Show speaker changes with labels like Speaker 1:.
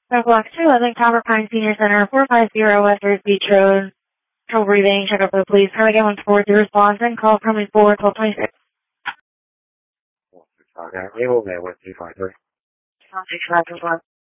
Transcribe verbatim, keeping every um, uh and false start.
Speaker 1: So Block two eleven, Calvert Pine Senior Center, four five zero Westers Beach Road. Trouble breathing, check up with the police. Try to get one forward to response and call from four twelve twenty-six.
Speaker 2: Okay, we will get with two five three.
Speaker 1: Six five two one.